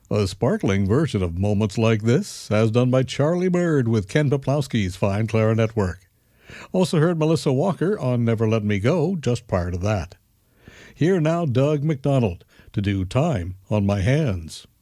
A sparkling version of Moments Like This, as done by Charlie Bird with Ken Poplowski's fine clarinet work. Also heard Melissa Walker on Never Let Me Go just prior to that. Here now Doug McDonald to do Time on My Hands.